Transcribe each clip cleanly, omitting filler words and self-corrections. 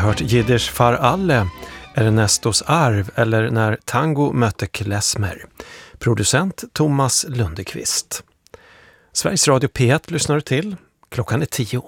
hört Jiddisch far alle, Ernestos arv eller När tango mötte klezmer. Producent Thomas Lundekvist. Sveriges Radio P1 lyssnar till. Klockan är 10.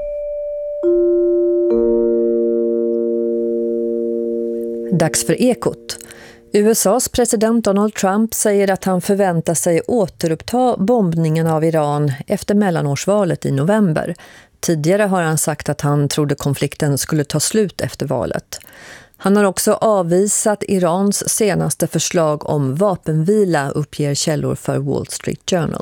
Dags för Ekot. USAs president Donald Trump säger att han förväntar sig återuppta bombningen av Iran efter mellanårsvalet i november. Tidigare har han sagt att han trodde konflikten skulle ta slut efter valet. Han har också avvisat Irans senaste förslag om vapenvila, uppger källor för Wall Street Journal.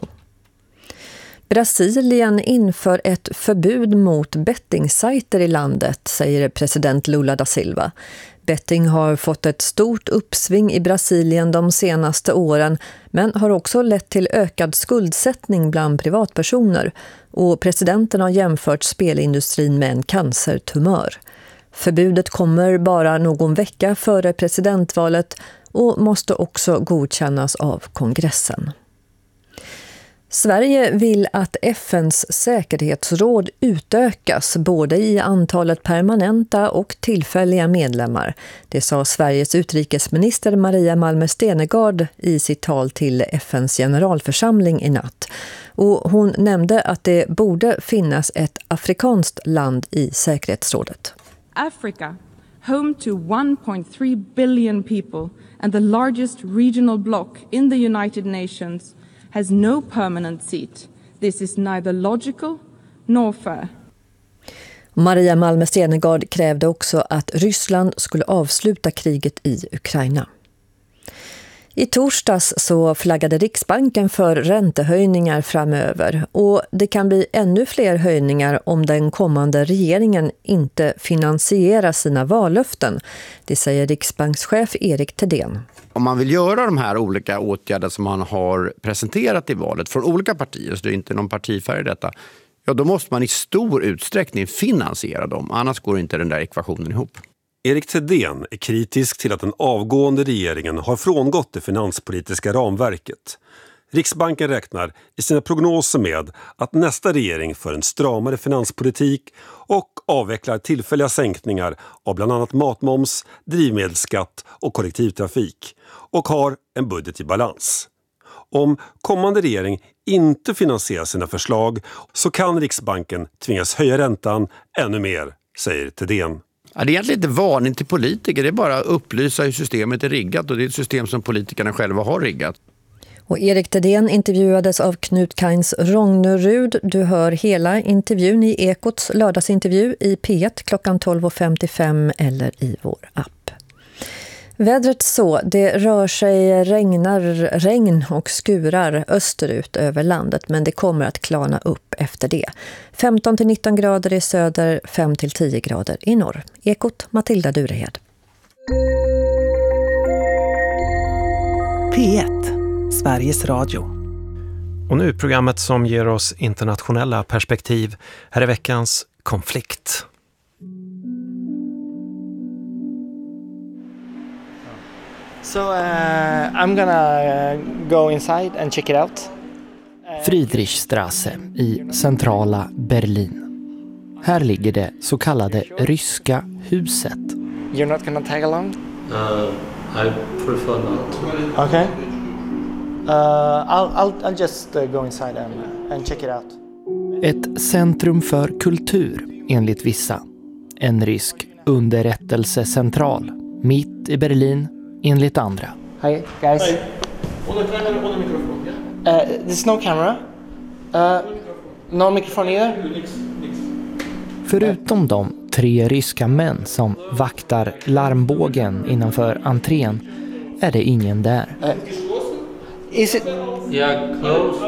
Brasilien inför ett förbud mot bettingsajter i landet, säger president Lula da Silva. Betting har fått ett stort uppsving i Brasilien de senaste åren, men har också lett till ökad skuldsättning bland privatpersoner. Och presidenten har jämfört spelindustrin med en cancertumör. Förbudet kommer bara någon vecka före presidentvalet och måste också godkännas av kongressen. Sverige vill att FNs säkerhetsråd utökas både i antalet permanenta och tillfälliga medlemmar. Det sa Sveriges utrikesminister Maria Malmer Stenergard i sitt tal till FNs generalförsamling i natt. Och hon nämnde att det borde finnas ett afrikanskt land i säkerhetsrådet. Africa, home to 1.3 billion people and the largest regional bloc in the United Nations, has no permanent seat. This is neither logical nor fair. Maria Malmer Stenergard krävde också att Ryssland skulle avsluta kriget i Ukraina. I torsdags så flaggade Riksbanken för räntehöjningar framöver och det kan bli ännu fler höjningar om den kommande regeringen inte finansierar sina vallöften. Det säger Riksbankschef Erik Thedéen. Om man vill göra de här olika åtgärder som man har presenterat i valet från olika partier, så det är inte någon partifärg i detta, ja då måste man i stor utsträckning finansiera dem, annars går inte den där ekvationen ihop. Erik Thedéen är kritisk till att den avgående regeringen har frångått det finanspolitiska ramverket. Riksbanken räknar i sina prognoser med att nästa regering för en stramare finanspolitik och avvecklar tillfälliga sänkningar av bland annat matmoms, drivmedelsskatt och kollektivtrafik och har en budget i balans. Om kommande regering inte finansierar sina förslag så kan Riksbanken tvingas höja räntan ännu mer, säger Thedéen. Ja, det är egentligen inte varning till politiker, det är bara att upplysa hur systemet är riggat och det är ett system som politikerna själva har riggat. Och Erik Thedéen intervjuades av Knut Kains Rognerud. Du hör hela intervjun i Ekots lördagsintervju i P1 klockan 12.55 eller i vår app. Vädret så, det rör sig regn och skurar österut över landet, men det kommer att klarna upp efter det. 15-19 grader i söder, 5-10 grader i norr. Ekot, Matilda Durehed. P1, Sveriges Radio. Och nu programmet som ger oss internationella perspektiv. Här är veckans konflikt. So I'm gonna go inside and check it out. Friedrichstraße i centrala Berlin. Här ligger det så kallade ryska huset. You're not gonna tag along? I prefer not. Okay. I'll just go inside and check it out. Ett centrum för kultur enligt vissa. En rysk underrättelsecentral mitt i Berlin enligt andra. Hi guys. Hi. There's no camera. No microphone either. Förutom de 3 ryska män som vaktar larmbågen innanför entrén är det ingen där. Is it? Yeah, close.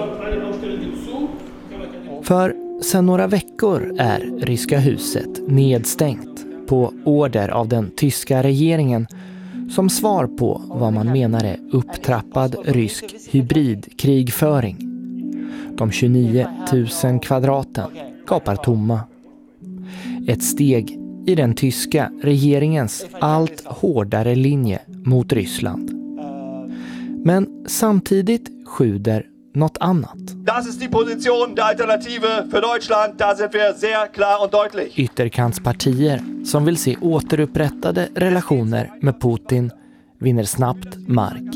För sedan några veckor är ryska huset nedstängt på order av den tyska regeringen som svar på vad man menar är upptrappad rysk hybridkrigföring. De 29 000 kvadraten gapar tomma. Ett steg i den tyska regeringens allt hårdare linje mot Ryssland. Men samtidigt sjuder något annat. Das ist die Position der Alternative för Deutschland. Da sind wir sehr klar und deutlich. Ytterkantspartier som vill se återupprättade relationer med Putin vinner snabbt mark.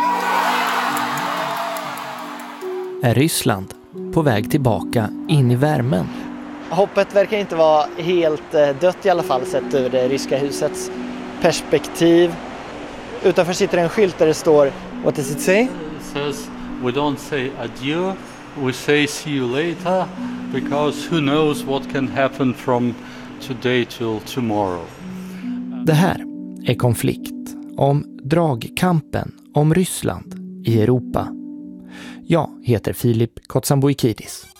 Är Ryssland på väg tillbaka in i värmen? Hoppet verkar inte vara helt dött i alla fall sett ur det ryska husets perspektiv. Utanför sitter en skylt där det står What does it say? It says we don't say adieu, we say see you later, because who knows what can happen from today till tomorrow. Det här är konflikt om dragkampen om Ryssland i Europa. Jag heter Filip Kotsamboikidis.